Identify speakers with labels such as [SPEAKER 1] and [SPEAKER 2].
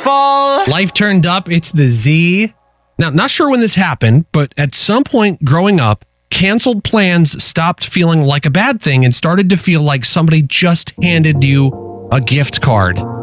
[SPEAKER 1] fall.
[SPEAKER 2] Life turned up. It's the Z. Now, not sure when this happened, but at some point growing up, canceled plans stopped feeling like a bad thing and started to feel like somebody just handed you a gift card.